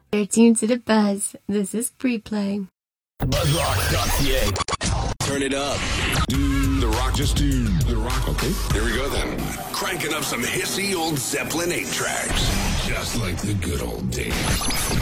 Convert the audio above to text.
You're tuned to the Buzz. This is pre-play. Buzzrock.ca. Turn it up. The Rock, just do The Rock, okay? Here we go then. Cranking up some hissy old Zeppelin 8 tracks. Just like the good old days.